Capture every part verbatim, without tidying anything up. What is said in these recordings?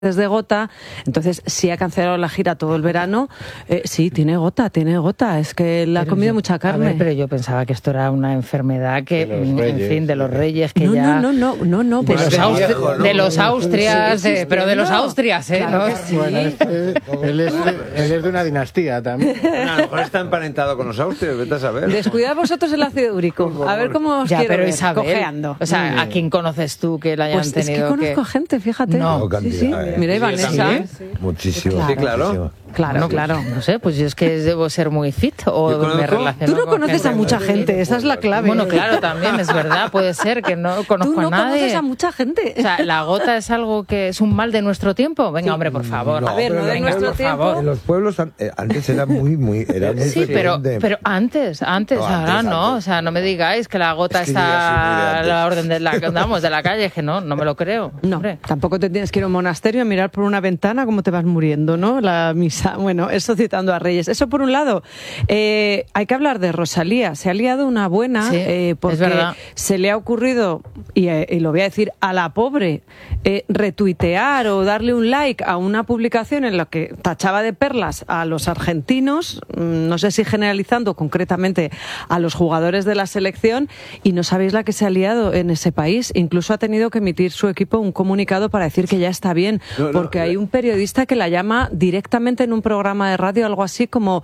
de gota, entonces sí ha cancelado la gira todo el verano. Eh, sí, tiene gota, tiene gota, es que le ha Pero comido yo, mucha carne. A ver, pero yo pensaba que esto era una enfermedad que, en fin, de los reyes, que no, ya... No, no, no, no, no. De, Pues los, Austri viejo, ¿no? de los Austrias, Sí, de, pero de los Austrias, ¿eh? Claro ¿no? que sí. Bueno, es que él, es de, él es de una dinastía también. Bueno, a lo mejor está emparentado con los austrias, vete a saber. Descuidad vosotros el ácido úrico. A ver cómo os Ya, quiero pero ver, Isabel, cojeando. o sea, ¿a quién conoces tú que la hayan Pues es que tenido conozco gente, fíjate. No, sí, sí. cantidad, ¿eh? Mira, Sí, Vanessa. ¿sí? Muchísimo. Sí, claro. Claro, No, claro. No sé, pues yo es que debo ser muy fit o Yo conozco- me relaciono Tú no con conoces gente a mucha muy gente, fit. esa es la clave. Bueno, claro, también es verdad, puede ser que no conozco Tú no a nadie. conoces a mucha gente. O sea, la gota es algo que es un mal de nuestro tiempo. Venga, hombre, por favor. No, A ver, no pero de en nuestro por tiempo. favor. En los pueblos an- eh, antes era muy, muy, era muy Sí, pero, frecuente. pero antes, antes, No, ahora antes, no. antes. O sea, no me digáis que la gota Es que yo ya soy muy de está a la antes. orden de la, vamos, de la calle, que no, no me lo creo. No, hombre. tampoco te tienes que ir a un monasterio a mirar por una ventana cómo te vas muriendo, ¿no? La misa. Bueno, eso citando a Reyes. Eso por un lado. Eh, hay que hablar de Rosalía. Se ha liado una buena Sí, eh, porque es verdad. se le ha ocurrido, y, eh, y lo voy a decir a la pobre, eh, retuitear o darle un like a una publicación en la que tachaba de perlas a los argentinos, mm, no sé si generalizando concretamente a los jugadores de la selección, y no sabéis la que se ha liado en ese país. Incluso ha tenido que emitir su equipo un comunicado para decir que ya está bien, No, no, porque hay un periodista que la llama directamente en un programa de radio, algo así como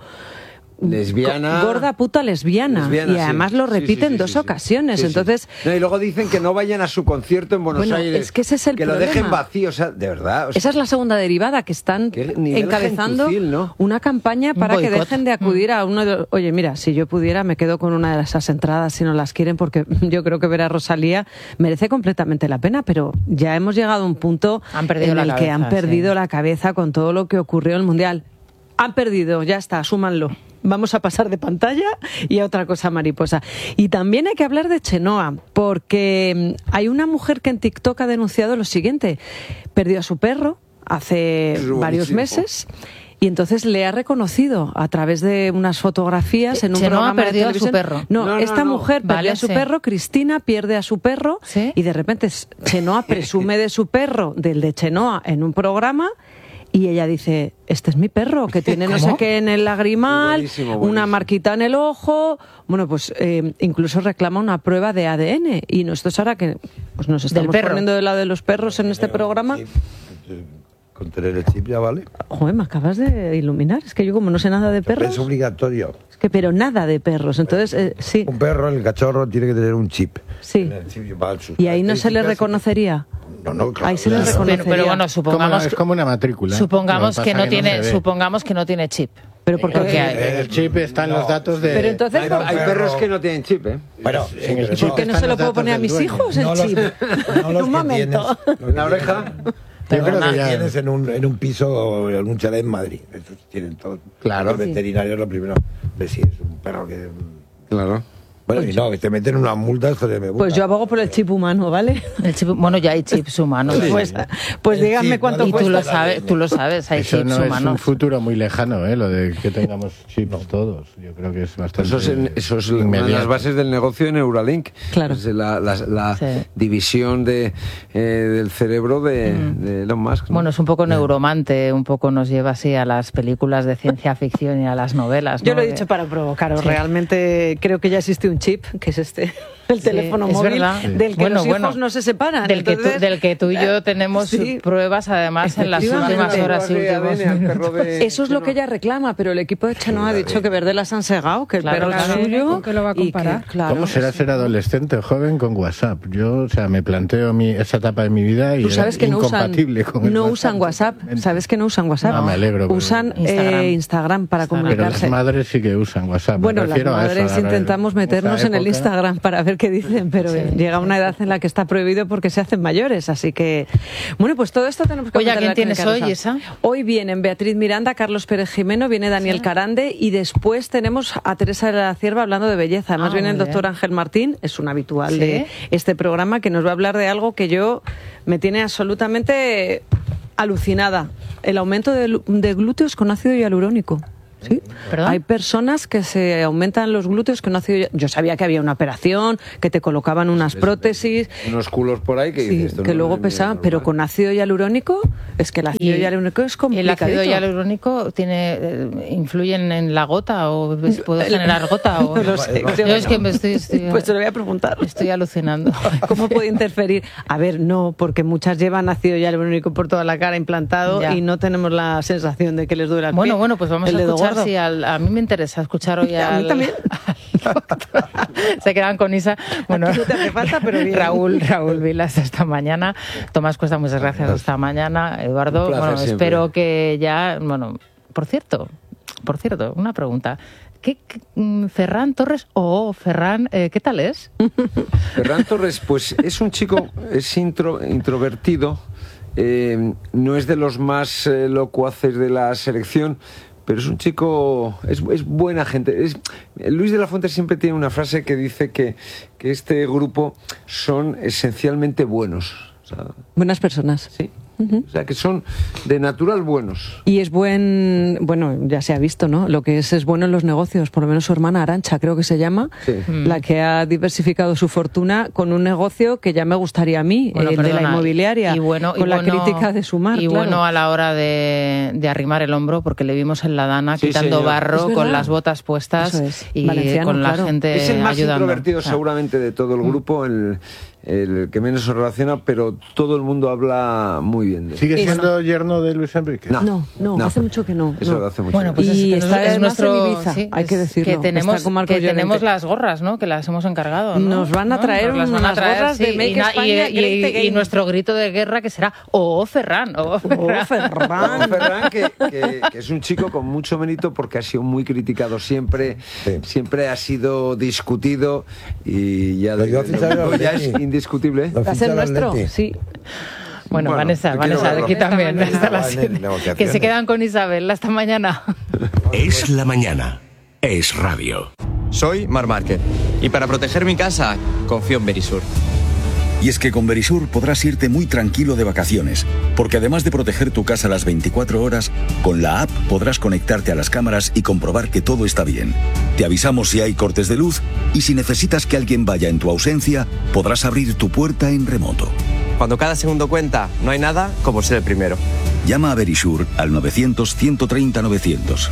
Lesbiana. go- gorda puta lesbiana, Lesbiana, y sí. además lo Sí, repite sí, en sí, dos sí, sí. ocasiones. Sí, sí. Entonces, No, y luego dicen que no vayan a su concierto en Buenos Bueno, Aires. es que ese es el que lo problema. dejen vacío, o sea, de verdad. O sea, esa es la segunda derivada, que están Qué nivel encabezando gentucil, ¿no? una campaña Un para que boicot. dejen de acudir a uno de los... Oye, mira, si yo pudiera me quedo con una de esas entradas si no las quieren, porque yo creo que ver a Rosalía merece completamente la pena, pero ya hemos llegado a un punto Han perdido en la el que cabeza, han perdido sí. la cabeza con todo lo que ocurrió en el Mundial. Han perdido, ya está, súmanlo. Vamos a pasar de pantalla y a otra cosa mariposa. Y también hay que hablar de Chenoa, porque mm, hay una mujer que en TikTok ha denunciado lo siguiente. Perdió a su perro hace Es varios buenísimo. meses y entonces le ha reconocido a través de unas fotografías en un Chenoa programa perdió de a su televisión. perro. No, No, no, esta no. mujer perdió Vale, a su sí. perro, Cristina pierde a su perro Sí. y de repente Chenoa presume de su perro, del de Chenoa, en un programa. Y ella dice, este es mi perro, que tiene no sé ¿Cómo? qué en el lagrimal, Buenísimo, una buenísimo. marquita en el ojo. Bueno, pues eh, incluso reclama una prueba de A D N. Y nosotros ahora que pues nos estamos perro. poniendo del lado de los perros en este programa... Sí. Con tener el chip ya vale. Joder, me acabas de iluminar. Es que yo como no sé nada de perros... Es obligatorio. Es que, pero nada de perros. Entonces, eh, sí, Un perro, el cachorro, tiene que tener un chip. sí. Tener el chip para sus Y ahí no se le características y- reconocería. No, no, claro. Ahí se le claro. reconocería. Pero, pero bueno, Como, supongamos, es como una matrícula. supongamos Lo que pasa no tiene, se ve. supongamos que no tiene chip. Pero porque... Porque hay- Eh, El chip está en los datos de... Pero entonces, Hay, ¿por- hay perros que no tienen chip, ¿eh? Bueno, en el pero chip ¿por qué no están se lo los puedo datos poner a del mis dueño. hijos el no los, chip? no los Un que momento. tienes, ¿En la oreja? pero los Perdona, que ya. tienes en un, en un piso o en un chalet en Madrid. Estos tienen todo. Claro. Los veterinarios lo primero. Ves si es un perro que... Claro. Bueno, y no, que te meten una multa, esto de me Pues yo abogo por el chip humano, ¿vale? El chip- bueno, ya hay chips humanos. Pues, pues El díganme chip, cuánto Y ¿no? tú lo cuesta. sabes, tú lo sabes, hay Eso chips no es un humanos. futuro muy lejano, ¿eh? Lo de que tengamos chips todos. Yo creo que es bastante Eso es, en- eso es una de las inmediato. bases del negocio de Neuralink. Claro. Es la, la- la Sí. división de, eh, del cerebro de, de Elon Musk. ¿no? Bueno, es un poco neuromante, un poco nos lleva así a las películas de ciencia ficción y a las novelas. Yo ¿no? lo he De- dicho para provocaros. Sí. Realmente creo que ya existe un chip, que es este, el Sí, teléfono es móvil, verdad. del que Bueno, los hijos bueno, no se separan. Del que, tú, Entonces, del que tú y yo tenemos Sí. pruebas, además, en las Efectivamente. últimas horas y De A D N al últimos perro de- Eso es lo que ella reclama, pero el equipo de Chenoa ha dicho que Verde las han segado, que el Claro, perro claro. es suyo. ¿Con qué lo va a y que, comparar? claro, ¿Cómo será ser adolescente o joven con WhatsApp? Yo, o sea, me planteo mi, esa etapa de mi vida y Tú sabes era que no usan, incompatible con el no usan WhatsApp. totalmente. ¿Sabes que no usan WhatsApp? No, me alegro, pero- Usan Instagram. eh, Instagram para Instagram. Pero comunicarse. las madres sí que usan WhatsApp. Me Bueno, las refiero a eso, madres a la- intentamos esa meternos en el época. Instagram para ver qué dicen, pero Sí. llega una edad en la que está prohibido porque se hacen mayores, así que... Bueno, pues todo esto tenemos que Oye, ¿a comentar en quién la tienes Crónica hoy, Rosa. Esa? Hoy vienen Beatriz Miranda, Carlos Pérez Jimeno, viene Daniel Carande y después tenemos a Teresa de la Cierva hablando de belleza. Además Ah, viene el muy doctor bien. Ángel Martín, es un habitual ¿Sí? de este programa, que nos va a hablar de algo que yo me tiene absolutamente alucinada. El aumento de, de glúteos con ácido hialurónico. Sí. ¿Perdón? Hay personas que se aumentan los glúteos con ácido. Yo sabía que había una operación, que te colocaban unas prótesis. Unos culos por ahí que Sí, dices, esto que no luego es pesaban, normal. pero con ácido hialurónico, es que el ácido Y hialurónico es ¿El complicadito. ácido hialurónico tiene, eh, influye en, en la gota o ves- puede generar gota? O... No lo sé. Yo es que me estoy, estoy, Pues te lo voy a preguntar. estoy alucinando. ¿Cómo puede interferir? A ver, no, porque muchas llevan ácido hialurónico por toda la cara implantado Ya. y no tenemos la sensación de que les duele el Bueno, pie, bueno, pues vamos el a dedo escuchar gordo. si al, a mí me interesa escuchar hoy A al... mí también. al doctor. Se quedan con Isa. Bueno, A ti no te hace falta, pero bien. Raúl, Raúl Vilas esta mañana. Tomás Cuesta, muchas gracias esta mañana. Eduardo, Un placer bueno, siempre. espero que ya, bueno, por cierto, por cierto, una pregunta. ¿Qué, qué, mm, Ferran Torres o oh, Ferran, eh, qué tal es? Ferran Torres, pues es un chico, es intro, introvertido, eh, no es de los más eh, locuaces de la selección, pero es un chico, es, es buena gente. Es, Luis de la Fuente siempre tiene una frase que dice que, que este grupo son esencialmente buenos. O sea, Buenas personas. sí. O sea, que son de natural buenos. Y es buen, bueno, ya se ha visto, ¿no? Lo que es es bueno en los negocios, por lo menos su hermana Arantxa, creo que se llama, Sí. la que ha diversificado su fortuna con un negocio que ya me gustaría a mí, Bueno, el de la perdona, inmobiliaria, y bueno, y con la bueno- crítica de Sumar, Y claro. bueno a la hora de, de arrimar el hombro, porque le vimos en la Dana Sí, quitando señor. barro Es con verdad. las botas puestas Eso es. y Valenciano, con la claro. gente Es el más ayudando. introvertido O sea, seguramente de todo el grupo, el, el que menos se relaciona, pero todo el mundo habla muy bien de él. ¿Sigue siendo yerno de Luis Enrique? No. No, no, hace mucho que no. Eso no. hace mucho. Bueno, pues Y es, está es además nuestro en Ibiza, sí, hay que es decirlo, que tenemos, está con Marcos que tenemos Llorente. las gorras, ¿no? Que las hemos encargado, ¿no? Nos van a ¿No? traer Nos las van a unas traer, gorras de sí, Make y, na- España y- Great y- Again. y nuestro grito de guerra que será oh Ferran, oh Oh, Ferran. Ferran. No, Ferran, que, que- que es un chico con mucho mérito porque ha sido muy criticado siempre, Sí. siempre ha sido discutido y ya, Lo de- iba a fichar lo- al ya es Atleti. indiscutible. ¿eh? Lo ¿Va a ficha ser el nuestro? Atleti. Sí. Bueno, Bueno, Vanessa, yo quiero Vanessa, verlo. aquí Esta también. mañana. Hasta las En siete. negociaciones. Que se quedan con Isabel hasta mañana. Es la mañana. Es radio. Soy Mar Márquez y para proteger mi casa confío en Verisur. Y es que con Verisur podrás irte muy tranquilo de vacaciones, porque además de proteger tu casa las veinticuatro horas, con la app podrás conectarte a las cámaras y comprobar que todo está bien. Te avisamos si hay cortes de luz y si necesitas que alguien vaya en tu ausencia, podrás abrir tu puerta en remoto. Cuando cada segundo cuenta, no hay nada como ser el primero. Llama a Verisur al novecientos, ciento treinta, novecientos.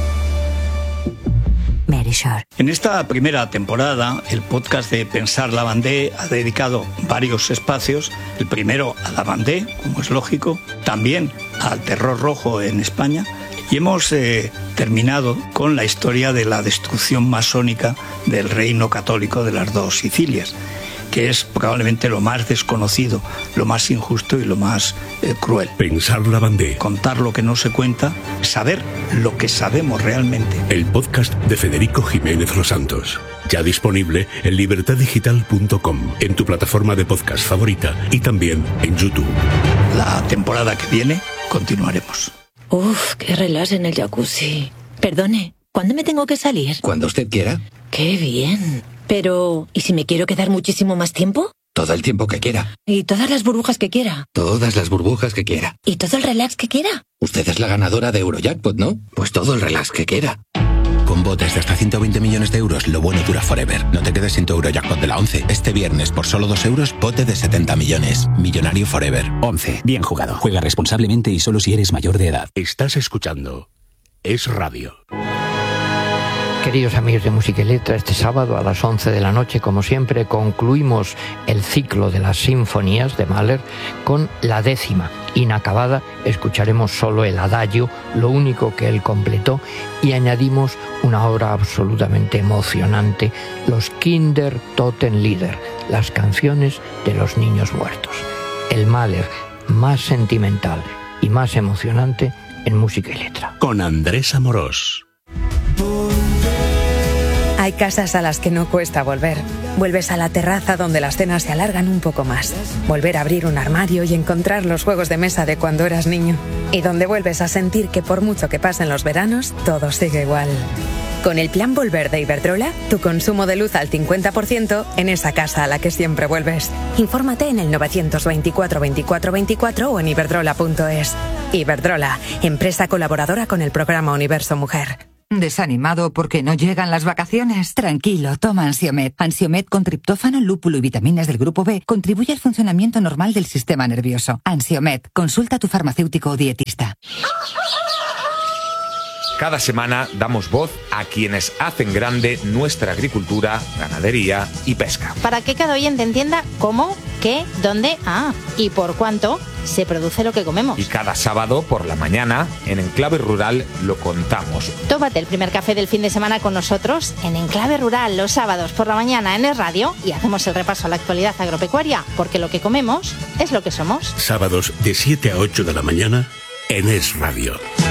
Verisur. En esta primera temporada, el podcast de Pensar Lavandé ha dedicado varios espacios. El primero a Lavandé, como es lógico, también al terror rojo en España. Y hemos eh, terminado con la historia de la destrucción masónica del reino católico de las dos Sicilias, que es probablemente lo más desconocido, lo más injusto y lo más eh, cruel. Pensar Lavandé. Contar lo que no se cuenta, saber lo que sabemos realmente. El podcast de Federico Jiménez Los Santos. Ya disponible en libertad digital punto com, en tu plataforma de podcast favorita y también en YouTube. La temporada que viene continuaremos. Uf, qué relax en el jacuzzi. Perdone, ¿cuándo me tengo que salir? Cuando usted quiera. Qué bien. Pero, ¿y si me quiero quedar muchísimo más tiempo? Todo el tiempo que quiera. ¿Y todas las burbujas que quiera? Todas las burbujas que quiera. ¿Y todo el relax que quiera? Usted es la ganadora de Eurojackpot, ¿no? Pues todo el relax que quiera. Con botes de hasta ciento veinte millones de euros, lo bueno dura forever. No te quedes sin tu Eurojackpot de la once. Este viernes, por solo dos euros, bote de setenta millones. Millonario forever. once. Bien jugado. Juega responsablemente y solo si eres mayor de edad. Estás escuchando Es Radio. Queridos amigos de Música y Letra, este sábado a las once de la noche, como siempre, concluimos el ciclo de las sinfonías de Mahler con la décima. Inacabada, escucharemos solo el adagio, lo único que él completó, y añadimos una obra absolutamente emocionante, los Kinder Totenlieder, las canciones de los niños muertos. El Mahler más sentimental y más emocionante en Música y Letra. Con Andrés Amorós. Hay casas a las que no cuesta volver. Vuelves a la terraza donde las cenas se alargan un poco más. Volver a abrir un armario y encontrar los juegos de mesa de cuando eras niño. Y donde vuelves a sentir que por mucho que pasen los veranos, todo sigue igual. Con el plan Volver de Iberdrola, tu consumo de luz al cincuenta por ciento en esa casa a la que siempre vuelves. Infórmate en el novecientos veinticuatro veinticuatro veinticuatro o en iberdrola punto es. Iberdrola, empresa colaboradora con el programa Universo Mujer. ¿Desanimado porque no llegan las vacaciones? Tranquilo, toma Ansiomed. Ansiomed con triptófano, lúpulo y vitaminas del grupo B contribuye al funcionamiento normal del sistema nervioso. Ansiomed, consulta a tu farmacéutico o dietista. Cada semana damos voz a quienes hacen grande nuestra agricultura, ganadería y pesca. Para que cada oyente entienda cómo, qué, dónde, ah, y por cuánto se produce lo que comemos. Y cada sábado por la mañana, en Enclave Rural, lo contamos. Tómate el primer café del fin de semana con nosotros en Enclave Rural los sábados por la mañana en Es Radio y hacemos el repaso a la actualidad agropecuaria, porque lo que comemos es lo que somos. Sábados de siete a ocho de la mañana en Es Radio.